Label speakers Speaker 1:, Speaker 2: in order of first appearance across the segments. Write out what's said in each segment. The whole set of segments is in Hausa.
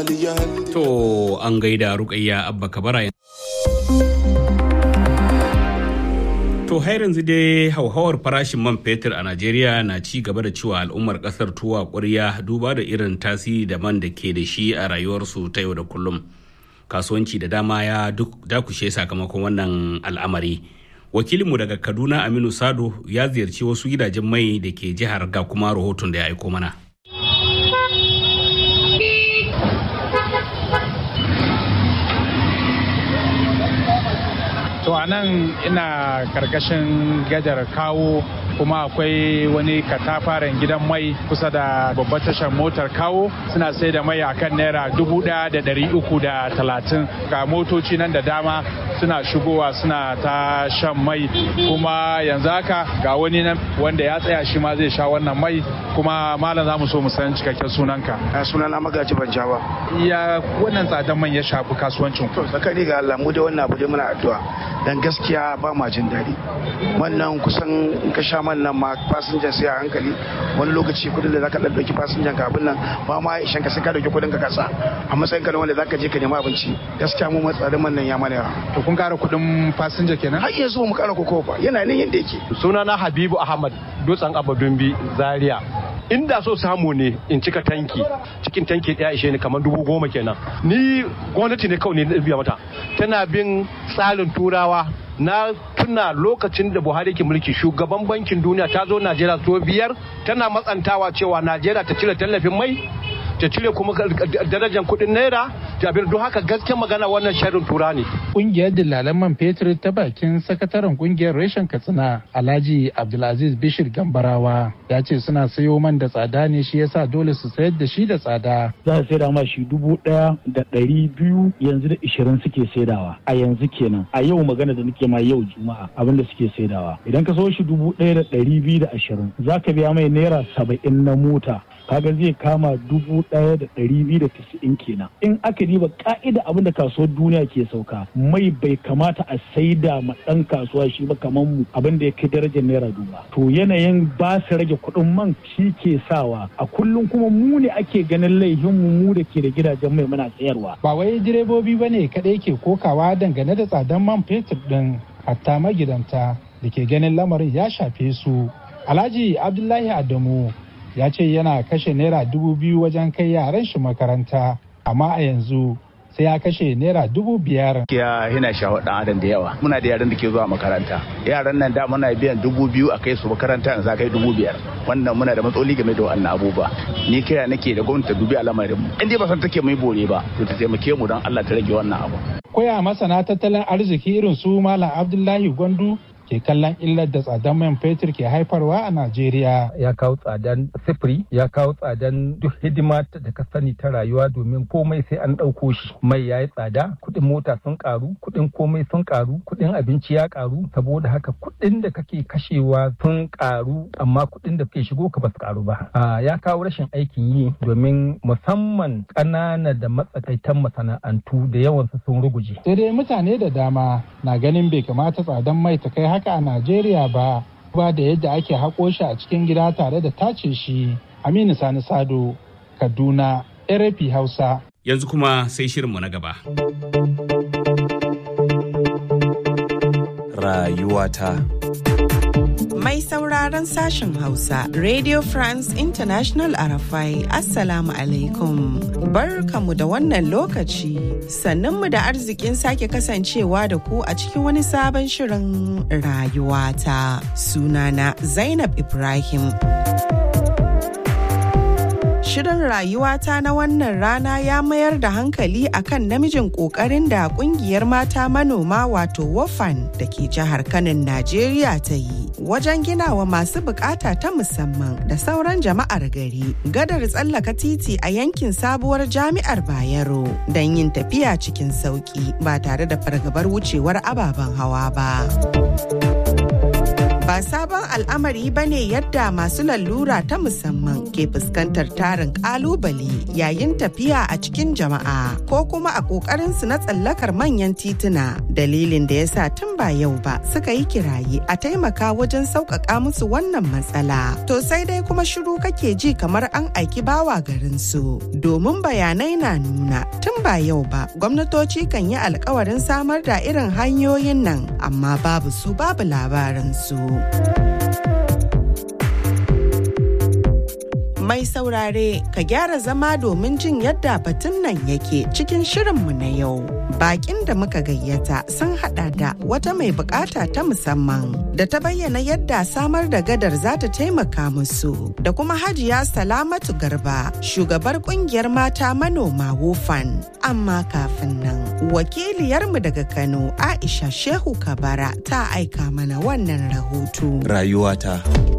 Speaker 1: To an gaida Rukayya Abba Kabara. To har yanzu dai hauhawar farashin man fetur a Najeriya na ci gaba da cewa al'ummar kasar tuwa ƙwarya duba da irin tasiri da man da ke da shi a rayuwarsu ta yau da kullum. Kasuwanci da dama ya dakushe sakamakon wannan al'amari. Wakilinmu daga Kaduna Aminu Sado ya ziyarci wasu gidajen mai da ke jihar ga kuma rahoton da ya aiko mana.
Speaker 2: To a nan ina karkashin gadar Kawo, kuma akwai wani katafaren gidan mai kusa da babbar tashar motar Kawo, suna sai da mai akan naira 1,330. Ga motoci nan da dama suna shigowa suna ta shan mai, kuma yanzu haka ga wani nan wanda ya tsaya shi ma zai sha wannan mai. Kuma malam za mu so mu san cikakken sunanka.
Speaker 3: Sunana Magaji Banjawa.
Speaker 2: Ya wannan tsadan man ya shafi kasuwancin ku?
Speaker 3: Tsakani ga Allah mu da wannan abu dai muna addu'a. Dan gaskiya ba ma jin daɗi. Wannan kusan in ka sha man nan ma fasinjan sai a hankali, wani lokaci kudin da zaka dan dauki fasinjan ka abin nan ba ma ishan ka sai ka dauki kudin ka kasa a matsayin ka wanda zaka je ka nemi abinci. Gaskiya mu matsarin man nan ya mana yawa.
Speaker 2: To kun kara kudin fasinja kenan?
Speaker 3: Har yanzu mu kara koko ba, yana nan yanda yake.
Speaker 4: Sunana Habibu Ahmad, Dutsen Abadumbi, Zaria. Inda so samu ne in cika tanki, cikin tanki ɗaya ishe ni kamar 10,000 kenan. Ni gwamnati ne kawai ne biya mata, tana bin tsarin turawa. Na tuna lokacin da Buhari ke mulki, shugaban bankin duniya ta zo Najeriya so 5 tana matsantawa cewa Najeriya ta cire tallafin mai, ta cire kuma darajar kuɗin naira, don haka gaskiyar magana wannan sharrin tura ne.
Speaker 2: Kungiyar dillalan man fetur ta bakin sakataren kungiyar reshen Katsina Alhaji Abdulaziz Bishir Gambarawa ya ce suna sayo man da tsada ne, shi yasa dole su sayar da shi da tsada.
Speaker 5: Za a saida ma shi 1,200, yanzu da 20 suke saidawa a yanzu kenan. A yau magana da nake ma yau Juma'a abinda suke saidawa. Idan ka so shi 1,220 za ka biya mai naira 70 na mota. Kaga zai kama 1,290 kenan. In aka diba ka'ida abin da kasuwar duniya ke sauka, mai bai kamata a saida ma ɗan kasuwa shi ba kamar mu abin da ya kai darajar naira 2,000. To yanayin ba su rage kuɗin man shi ke sawa a kullum kuma mu ne ake ganin laifin mu da ke da gidajen mai muna sayarwa.
Speaker 2: Ba wai direbobi bane kadai ke kokawa dangane da tsadan man fetur din, hatta magidanta da ke ganin lamarin ya shafe su. Alhaji Abdullahi Adamu ya ce yana kashe naira 2,000 wajen kai yaran shi makaranta, amma a yanzu sai ya kashe naira 5,000.
Speaker 6: Yana shawo dan adam da yawa. Muna da yaran da ke zuwa makaranta. Yaran nan da muna biyan 2,000 a kai su makaranta, yanzu kai 5,000. Wannan muna da matsaloli game da wannan abubuwa. Ni kira nake da gwamnati ta dubi al'amarin mu. In dai ba san take mai bore ba, to ta taimake mu don Allah ta rage wannan abu.
Speaker 2: Koya masana tattalin arziki irin su Malam Abdullahi Gwandu ke kallon illar da tsadan man fetur ke haifarwa a Najeriya.
Speaker 7: Ya kawo tsadan sifiri, ya kawo tsadan duk hidima da ka sani ta rayuwa, domin komai sai an ɗauko shi. Mai ya yi tsada, kuɗin mota sun ƙaru, kuɗin komai sun ƙaru, kuɗin abinci ya ƙaru, saboda haka kuɗin da kake kashewa sun ƙaru, amma kuɗin da kake shigo ka ba su ƙaru ba. Ya kawo rashin aikin yi, domin musamman ƙanana da matsakaitan masana'antu da yawansu sun ruguje.
Speaker 2: Sai dai mutane da dama na ganin bai kamata tsadan mai ta kai haka a Najeriya ba da yadda ake haƙo shi a cikin gida tare da tace shi. Aminu Sani Sado, Kaduna, RFI Hausa.
Speaker 1: Yanzu kuma sai shirinmu na gaba.
Speaker 8: Rayuwata.
Speaker 9: Mai sauraron sashen Hausa, Radio France International RFI, Assalamu alaikum. Barkamu da wannan lokaci, sannunmu da arzikin sake kasancewa da ku a cikin wani sabon shirin rayuwata. Sunana Zainab Ibrahim. Shirin rayuwata na wannan rana ya mayar da hankali akan namijin kokarin da kungiyar mata manoma wato WOFAN da ke jihar Kano, Najeriya ta yi wajen ginawa masu bukata ta musamman da sauran jama'ar gari gadar tsallaka titi a yankin sabuwar jami'ar Bayero don yin tafiya cikin sauki ba tare da fargabar wucewar ababen hawa ba. Ba sabon al'amari ba ne yadda masu lalura ta musamman ke fuskantar tarin kalubale yayin tafiya a cikin jama'a ko kuma a ƙoƙarinsu na tsallakar manyan tituna. Dalilin da ya sa tun ba yau ba suka yi kiraye a taimaka wajen sauƙaƙa musu wannan matsala. To sai dai kuma shiru kake ji kamar an aiki bawa garinsu. Domin bayanai na nuna tun ba yau ba gwamnatoci kan yi alkawarin samar da irin hanyoyin nan amma babu su babu labaransu. Mai saurare ka gyara zama domin jin yadda batun nan yake cikin shirinmu na yau. Bakin da muka gayyata sun hada da wata mai bukata ta musamman da ta bayyana yadda samar da gadar za ta taimaka musu da kuma Hajiya Salamatu Garba, shugabar kungiyar mata manoma Wofan. Amma kafin nan, wakiliyarmu daga Kano Aisha Shehu Kabara ta aika mana wannan rahoto.
Speaker 8: Rayuwata.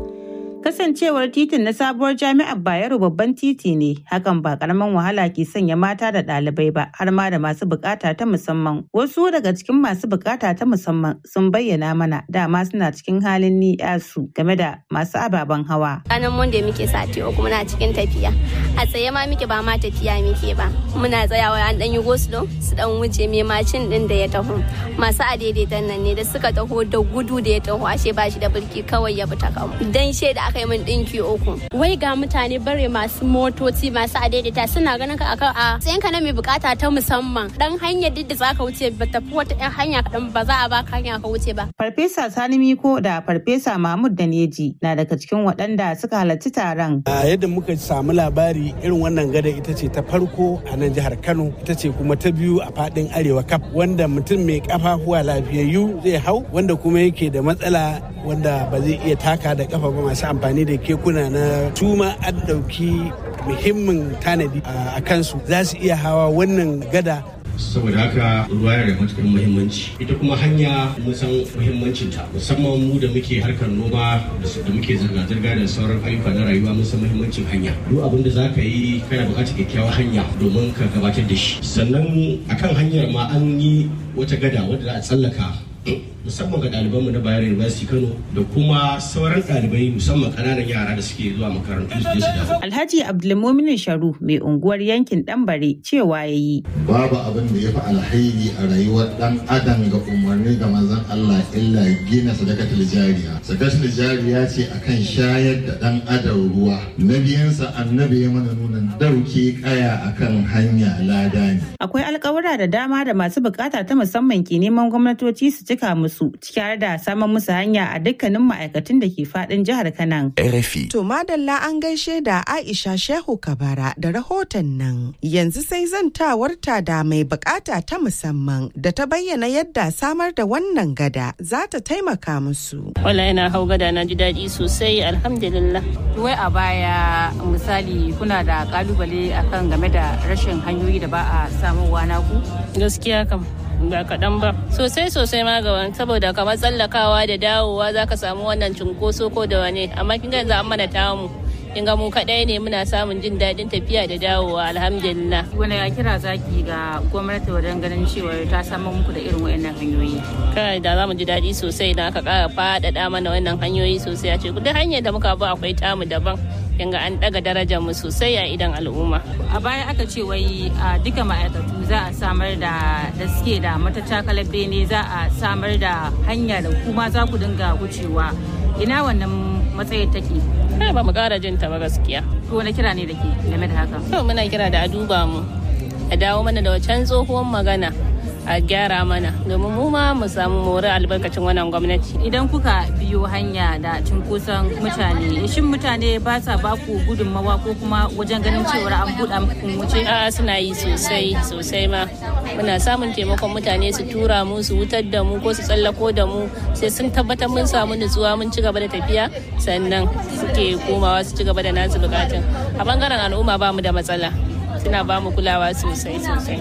Speaker 10: Kasancewar titin na sabuwar jami'ar Bayero babban titi ne, hakan ba karaman wahala ke sanya mata da ɗalibai ba, har ma da masu bukata ta musamman. Wasu daga cikin masu bukata ta musamman sun bayyana mana dama suna cikin halin ni'yasu game da masu ababen hawa.
Speaker 11: Ranar Monday muke sati uku muna cikin tafiya. A tsaye ma muke ba ma tafiya muke ba. Muna tsayawa an ɗan yi goslo su ɗan wuce mai macin ɗin da ya taho. Masu adaidaitan nan ne da suka taho da gudu da ya taho ashe ba shi da birki kawai ya bi ta kawo. Dan shaida aka yi min ɗinki uku. Wai ga mutane bare masu motoci masu adaidaita suna ganin ka akan a tsayinka na mai bukata ta musamman. Dan hanyar duk da za ka wuce ba tafi wata ɗan hanya kaɗan ba za a baka hanya ka wuce ba.
Speaker 10: Farfesa Sani Miko da Farfesa Mahmud Daneji na daga cikin waɗanda suka halarci taron.
Speaker 12: A yadda muka samu labari irin wannan gada ita ce ta farko a nan jihar Kano, ita ce kuma ta biyu a faɗin Arewa kaf, wanda mutum mai kafafuwa lafiyayyu zai hau, wanda kuma yake da matsala wanda ba zai iya taka da kafa ba, masu amfani da kekuna na tuma an ɗauki muhimmin tanadi a kansu za su iya hawa wannan gada.
Speaker 13: Saboda haka ruwa yana da matuƙar muhimmanci, ita kuma hanya mun san muhimmancinta, musamman mu da muke harkar noma da muke zirga-zirga da sauran ayyuka na rayuwa mun san muhimmancin hanya. Duk abin da za ka yi kana buƙatar kyakkyawar hanya domin ka gabatar da shi. Sannan akan hanyar ma an yi wata gada wadda za a tsallaka musamman ga ɗalibanmu na Bayero University Kano da kuma sauran ɗalibai musamman ƙananan yara da suke zuwa makarantu su je su dawo.
Speaker 10: Alhaji Abdulmumin Sharu mai unguwar yankin Ɗanbare cewa ya yi.
Speaker 14: Babu abin da ya fi alhairi a rayuwar ɗan adam ga umarni ga manzon Allah illa gina sadakatul jariya. Sadakatul jariya ce akan shayar da ɗan adam ruwa. Nabiyansa annabi ya mana nuna dauke kaya akan hanya lada ne.
Speaker 10: Akwai alƙawura da dama da masu bukata ta musamman ke neman gwamnatoci su cika musu ciki da samun musu hanya a dukkanin ma'aikatan da ke fadin jihar Kano.
Speaker 9: RFI. To madalla an gaishe da Aisha Shehu Kabara da rahoton nan. Yanzu sai zantawarta da mai bukata ta musamman da ta bayyana yadda samar da wannan gada za ta taimaka musu.
Speaker 15: Wala yana hau gada na ji daɗi sosai alhamdulillah.
Speaker 16: Wai a baya misali kuna da kalubale akan game da rashin hanyoyi da ba a samuwa naku?
Speaker 15: Gaskiya kam. Ba kaɗan ba sosai ma ga saboda kamar tsallakawa da dawowa za ka samu wannan cunkoso ko da wane amma kin ga yanzu an mana tamu kin ga mu kaɗai ne muna samun jin daɗin tafiya da dawowa alhamdulillah.
Speaker 16: Wani ya kira zaki ga gwamnati wajen ganin cewa ta samar muku da irin wayannan hanyoyi?
Speaker 15: Kai da za mu ji daɗi sosai idan aka ƙara faɗaɗa mana wannan hanyoyi sosai a ce duk hanyar da muka bi akwai tamu daban. Kinga an daga darajar mu sosai a idan al'umma.
Speaker 16: A baya aka ce wai a duka ma'aikatu za a samar da suke da matatakalar bene za a samar da hanya da kuma za ku dinga wucewa. Ina wannan matsayin take?
Speaker 15: Ba mu ƙara jin ta ba gaskiya.
Speaker 16: To wani kira ne da ke game da haka?
Speaker 15: To muna kira da a duba mu, a dawo mana da wacan tsohuwar magana. A gyara mana domin mu ma mu samu more albarkacin wannan gwamnati.
Speaker 16: Idan kuka biyo hanya da cunkoson mutane, shin mutane ba sa ba ku gudunmawa ko kuma wajen ganin cewa an buɗa muku wuce?
Speaker 15: A'a suna yi sosai ma. Muna samun taimakon mutane su tura mu su wutar da mu ko su tsallako da mu sai sun tabbatar mun samu nutsuwa mun ci gaba da tafiya sannan suke komawa su ci gaba da nasu bukatun. A bangaren al'umma ba mu da matsala. Suna ba mu kulawa sosai.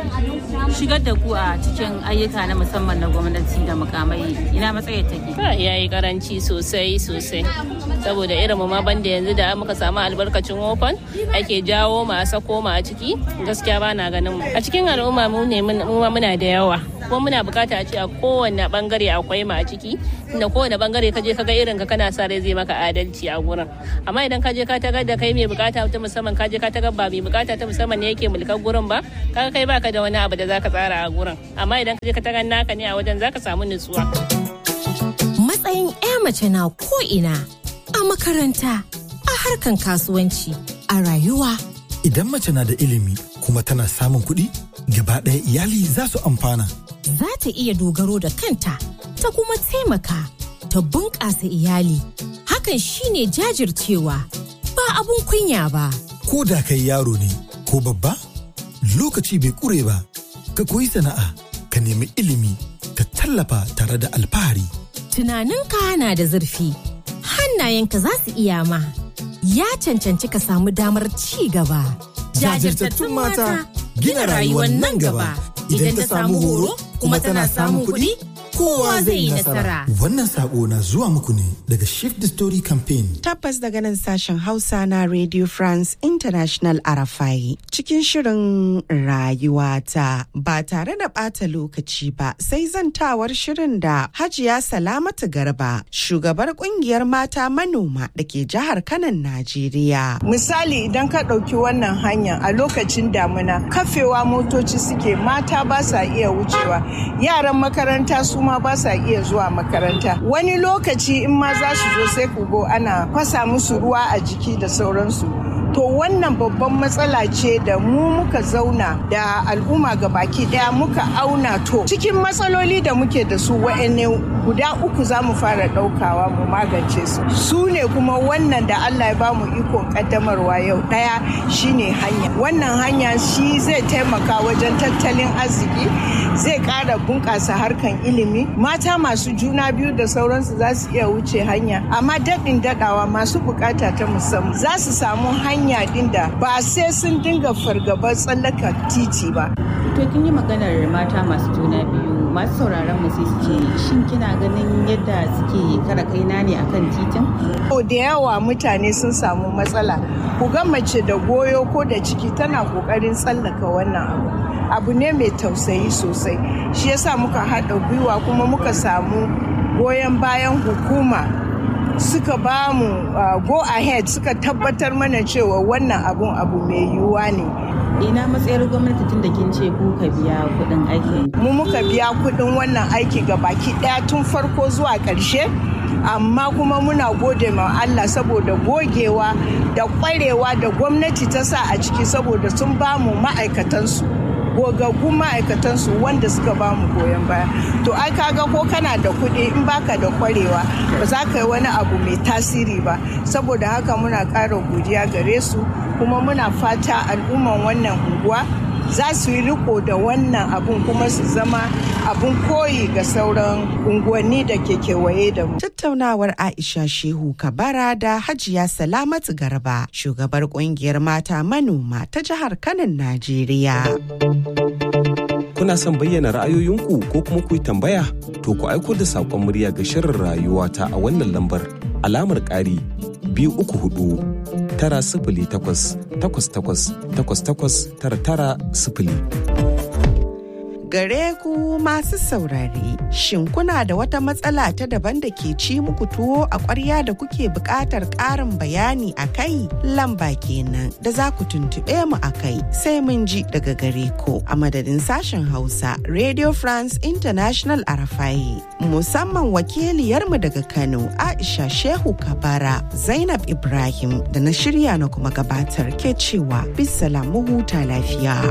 Speaker 16: Shigar da ku a cikin ayyuka na musamman na gwamnati da mukamai ina matsayin take?
Speaker 15: Ya yi karanci sosai saboda irin mu ma banda yanzu da muka samu albarkacin Wofan ake jawo mu a sako mu a ciki gaskiya ba na ganin mu a cikin al'umma mu ne muna da yawa kuma muna bukata a ce a kowane bangare akwai mu a ciki, inda kowane bangare ka je ka ga irin ka kana sa rai zai maka adalci a gurin. Amma idan ka je ka tagar da kai mai bukata ta musamman, ka je ka tagar ba mai bukata ta musamman ne yake mulkar gurin ba, kaga kai baka da wani abu da zaka tsara a gurin. Amma idan ka je ka tagar naka ne a wajen zaka samu nutsuwa.
Speaker 8: Matsayin 'ya mace na ko ina, a makaranta, a harkan kasuwanci, a rayuwa.
Speaker 17: Idan mace na da ilimi kuma tana samun kuɗi, gaba ɗaya iyali za su amfana.
Speaker 8: Za ta iya dogaro da kanta, ta kuma taimaka, ta bunƙasa iyali. Hakan shine jajircewa, ba abun kunya ba.
Speaker 17: Ko da kai yaro ne ko babba, lokaci bai ƙure ba. Ka koyi sana'a, ka nemi ilimi, ka tallafa tare da alfahari.
Speaker 8: Tunaninka na da zurfi, hannayenka za su iya ma. Ya cancanci ka samu damar ci gaba.
Speaker 17: Jajirtattun mata gina rayuwar nan gaba. Idan ta samu horo kuma tana samun kuɗi, kowa zai yi nasara. Wannan sako na zuwa muku ne daga Shift the Story Campaign.
Speaker 9: Tabbas daga nan sashen Hausa na Radio France International RFI. Cikin shirin rayuwata ba tare da ɓata lokaci ba, sai zantawar shirin da Hajiya Salamatu Garba, shugabar kungiyar mata manoma da ke jihar Kanan, Najeriya.
Speaker 18: Misali idan ka ɗauki wannan hanya a lokacin damina, kafewa motoci suke, mata ba sa iya wucewa, yaran makaranta su ma ba sa iya zuwa makaranta. Wani lokaci in ma za su zo sai ku go ana fasa musu ruwa a jiki da sauransu. To wannan babban matsala ce da mu muka zauna da al'umma baki daya muka auna, to cikin matsaloli da muke da su wa'anne guda uku za mu fara daukawa mu magance su ne kuma wannan da Allah ya bamu ikon kaddamarwa yau. Daya shine hanya. Wannan hanya shi zai taimaka wajen tattalin arziki, zai kara bunƙasa harkan ilimi, mata masu juna biyu da sauransu za su iya wuce hanya, amma daɗin daɗawa masu bukata ta musamman za su samu hanya din da ba sai sun dinga fargabar tsallaka titi ba.
Speaker 16: To kin yi maganar mata masu juna biyu, masu sauraron mu sai suke shin kina ganin yadda suke kara kaina ne akan titin?
Speaker 18: Da yawa mutane sun samu matsala. Ku ga mace da goyo ko da ciki tana kokarin tsallaka wannan abu ne mai tausayi sosai. Shi yasa muka haɗa gwiwa kuma muka samu goyon bayan hukuma, suka ba mu go ahead, suka tabbatar mana cewa wannan abu mai yiwuwa ne.
Speaker 16: Ina matsayar gwamnati tun da kin ce ku ka biya kuɗin aiki?
Speaker 18: Mu muka biya kuɗin wannan aiki ga baki ɗaya tun farko zuwa ƙarshe, amma kuma muna gode ma Allah saboda gogewa da ƙwarewa da gwamnati ta sa a ciki, saboda sun ba mu ma'aikatansu, gogaggun ma'aikatansu wanda suka ba mu goyon baya. To ai kaga ko kana da kuɗi in baka da kwarewa ba za ka yi wani abu mai tasiri ba. Saboda haka muna ƙara godiya gare su, kuma muna fata al'umman wannan unguwa za su yi riko da wannan abun kuma su zama abun koyi ga sauran unguwanni da ke kewaye da mu.
Speaker 9: Tattaunawar Aisha Shehu Kabara da Hajiya Salamatu Garba, shugabar kungiyar mata manoma ta jihar Kanan, Najeriya.
Speaker 19: Kuna son bayyana ra'ayoyinku ko kuma ku yi tambaya? To ku aiko da saƙon murya ga shirin rayuwata a wannan lambar alamar ƙari 234-888-889-990.
Speaker 9: Gare ku masu saurare, shin kuna da wata matsala ta daban da ke ci muku tuwo a ƙwarya da kuke buƙatar ƙarin bayani a kai? Lamba kenan da za ku tuntuɓe mu a kai, sai mun ji daga gare ku. A madadin sashen Hausa, Radio France International RFI, musamman wakiliyarmu daga Kano, Aisha Shehu Kabara, Zainab Ibrahim da na shirya na kuma gabatar ke cewa bisalam mu huta lafiya.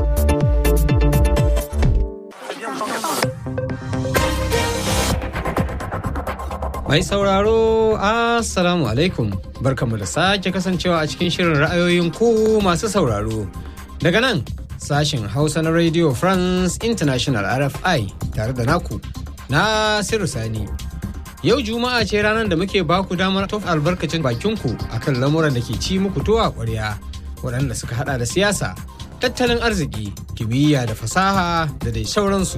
Speaker 20: Mai sauraro, Assalamu alaikum. Barkamu da sake kasancewa a cikin shirin ra'ayoyin ku masu sauraro. Daga nan, sashen Hausa na Radio France International RFI tare da naku, Nasiru Sani. Yau Juma'a ce ranar da muke baku damar tofa albarkacin bakinku akan lamuran da ke ci muku tuwa ƙwarya, waɗanda suka hada da siyasa, tattalin arziki, kimiyya da fasaha da dai sauransu.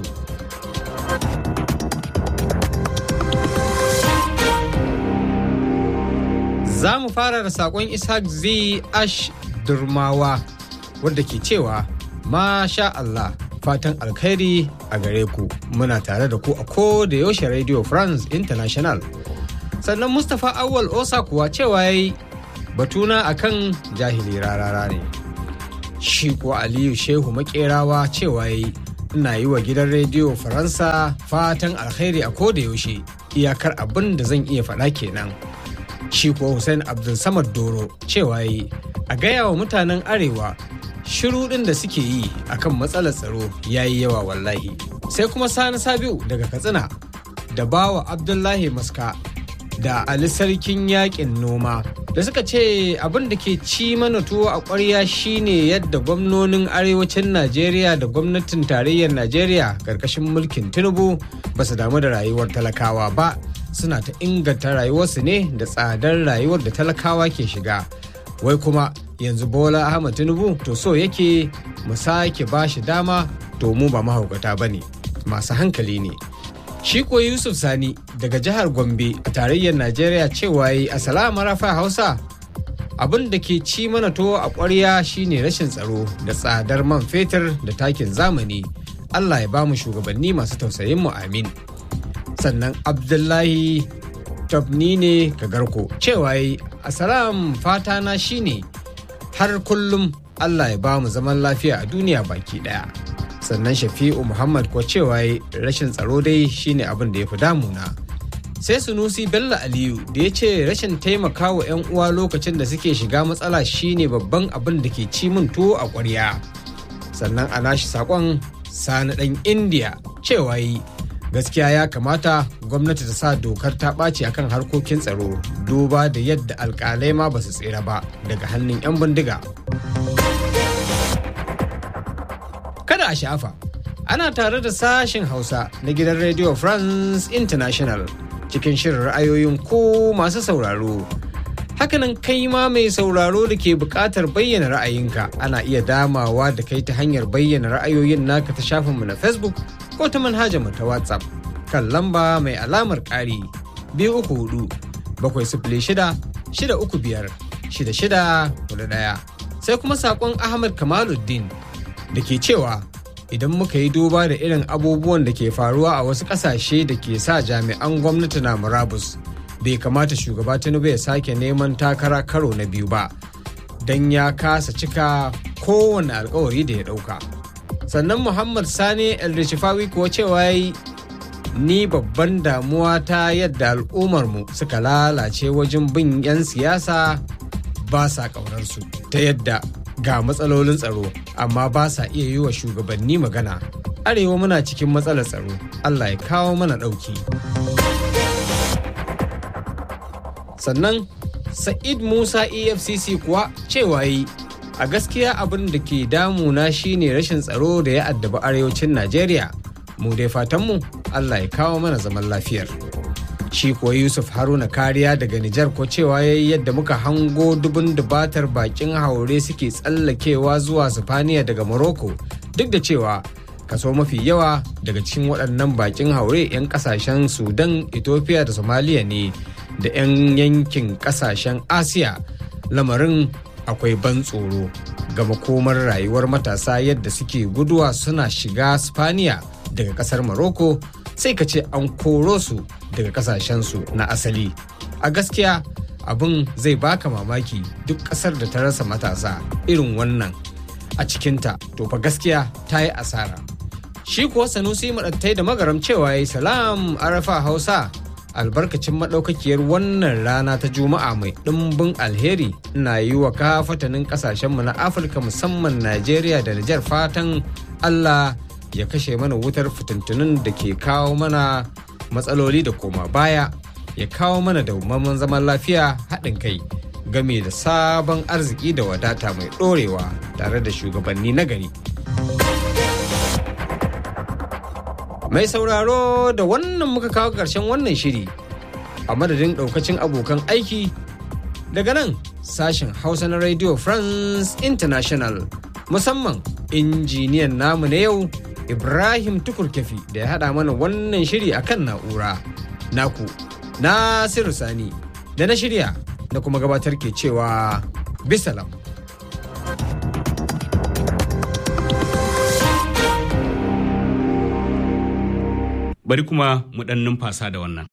Speaker 20: Za mu fara da saƙon Ishaq Z. Ash Durmawa wadda ke cewa, Masha Allah, fatan alkhairi a gare ku. Muna tare da ku a ko da yaushe Radio France International. Sannan Mustapha Awal Osa kuwa cewa yayi batuna akan jahili rarara ne. Shi kuwa Aliyu Shehu Makerawa cewa yayi ina yi wa gidan rediyo Faransa fatan alkhairi a ko da yaushe, iyakar abin da zan iya faɗa kenan. Shi kuwa Hussein Abdul Samad Doro cewa yayi a gaya wa mutanen Arewa shiru ɗin da suke yi akan matsalar tsaro yayi yawa wallahi. Sai kuma Sani Sabiu daga Katsina da Bawa Abdullahi Maska da Ali Sarkin Yaƙin Noma da suka ce abin da ke ci mana tuwo a ƙwarya shine yadda gwamnonin arewacin Najeriya da gwamnatin tarayyar Najeriya ƙarƙashin mulkin Tinubu ba su damu da rayuwar talakawa ba, suna ta inganta rayuwarsu ne da tsadar rayuwar da talakawa ke shiga. Wai kuma yanzu Bola Ahmed Tinubu to so yake mu sake ba shi dama, to mu ba mahaukata ba ne, masu hankali ne. Shi ko Yusuf Sani daga jihar Gombe a tarayyar Najeriya cewa yi Assalamu Rafa Hausa, abin da ke ci mana tuwo a ƙwarya shine rashin tsaro da tsadar man fetur da takin zamani. Allah ya bamu shugabanni masu tausayin mu amin. Sannan Abdullahi Tabni ne Kagarko cewa yi Assalam fatana shine har kullum Allah ya bamu zaman lafiya a duniya baki daya. Sannan Shafi'u Muhammad ko cewa rashin tsaro dai shine abin da ya fi damuna. Sai Sunusi Bello Aliyu da ya ce rashin taimakawa 'yan uwa lokacin da suke shiga matsala shine babban abin da ke ci min tuwo a ƙwarya. Sannan a nashi saƙon Sani ɗan Indiya cewa gaskiya ya kamata gwamnati ta sa dokar ta ɓaci akan harkokin tsaro, duba da yadda alƙalai ma ba su tsira ba daga hannun 'yan bindiga. Kada a shafa, ana tare da sashen Hausa na gidan Radio France International cikin shirin ra'ayoyin ko masu sauraro. Hakanan kai ma mai sauraro da ke buƙatar bayyana ra'ayinka, ana iya damawa da kai ta hanyar bayyana ra'ayoyin naka ta shafinmu na Facebook ko ta manhajarmu ta WhatsApp kan lamba mai alamar ƙari 234-635-6641. Sai kuma saƙon Ahmad Kamaluddin da ke cewa idan muka yi duba da irin abubuwan da ke faruwa a wasu ƙasashe da ke sa jami'an gwamnati na murabus, bai kamata shugaba Tinubu ya sake neman takara karo na biyu ba, don ya kasa cika kowane alkawari da ya ɗauka. Sannan Muhammad Sani El-Rishifawi kuwa cewa ni babban damuwa ta yadda al'ummarmu suka lalace wajen bin 'yan siyasa ba sa ƙaunarsu, ta yadda ga matsalolin tsaro amma ba sa iya yi wa shugabanni magana. Arewa muna cikin matsalar tsaro, Allah ya kawo mana ɗauki. Sannan Sa'id Musa EFCC kuwa cewa a gaskiya abin da ke damuna shine rashin tsaro da ya addabi arewacin Najeriya. Mu dai fatanmu Allah ya kawo mana zaman lafiyar. Shi kuwa Yusuf Haruna Kariya daga Nijar ko cewa yadda muka hango dubun dubatar bakin haure suke tsallakewa zuwa Sifaniya daga Morocco, duk da cewa kaso mafi yawa daga cikin waɗannan bakin haure 'yan ƙasashen Sudan, Ethiopia da Somalia ne da 'yan yankin ƙasashen Asiya. Lamarin akwai ban tsoro ga makomar rayuwar matasa yadda suke guduwa suna shiga Sifaniya daga ƙasar Morocco, sai ka ce an koro su daga kasashensu na asali. A gaskiya abin zai baka mamaki, duk kasar da ta rasa matasa irin wannan a cikinta, to fa gaskiya ta yi asara. Shi kuwa Sanusi Maɗattai da Magaram cewa salam Arafa Hausa, albarkacin maɗaukakiyar wannan rana ta Juma'a mai ɗimbin alheri, ina yi wa kafatanin ƙasashenmu na Afirka musamman Najeriya da Nijar fatan Allah ya kashe mana wutar fitintunin da ke kawo mana matsaloli da koma baya, ya kawo mana dawwammamen zaman lafiya, haɗin kai game da sabon arziki da wadata mai ɗorewa tare da shugabanni nagari. Mai sauraro da wannan muka kawo ƙarshen wannan shiri, a madadin ɗaukacin abokan aiki daga nan sashen Hausa na Radio France International, musamman injiniyan namu na yau Ibrahim Tukurkefi da ya haɗa mana wannan shiri akan na'ura. Naku Nasiru Sani da na shirya da kuma gabatar ke cewa bisalam.
Speaker 1: bari kuma mu ɗan numfasa da wannan.